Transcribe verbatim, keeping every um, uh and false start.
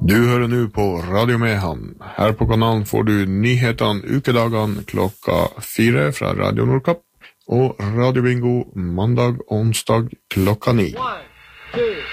Du hører nå på Radio Mehamn. Her på kanalen får du nyhetene ukedagene klokka fire fra Radio Nordkapp, og Radio Bingo mandag og onsdag klokka ni. One, two.